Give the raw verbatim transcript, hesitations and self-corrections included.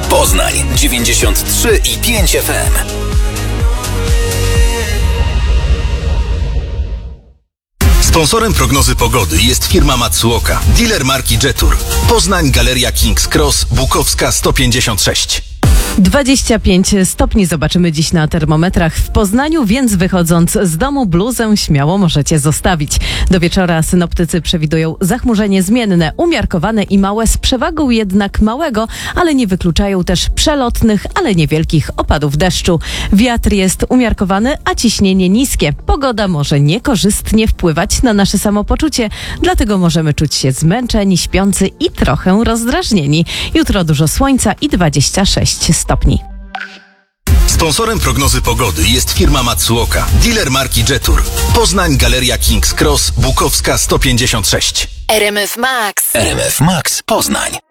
Poznań dziewięćdziesiąt trzy i pięć F M. Sponsorem prognozy pogody jest firma Matsuoka, dealer marki Jetour. Poznań, Galeria King's Cross, Bukowska sto pięćdziesiąt sześć. dwadzieścia pięć stopni zobaczymy dziś na termometrach w Poznaniu, więc wychodząc z domu bluzę śmiało możecie zostawić. Do wieczora synoptycy przewidują zachmurzenie zmienne, umiarkowane i małe, z przewagą jednak małego, ale nie wykluczają też przelotnych, ale niewielkich opadów deszczu. Wiatr jest umiarkowany, a ciśnienie niskie. Pogoda może niekorzystnie wpływać na nasze samopoczucie, dlatego możemy czuć się zmęczeni, śpiący i trochę rozdrażnieni. Jutro dużo słońca i dwadzieścia sześć stopni. Sponsorem prognozy pogody jest firma Matsuoka, dealer marki Jetour. Poznań, Galeria King's Cross, Bukowska sto pięćdziesiąt sześć. R M F Max. R M F Max Poznań.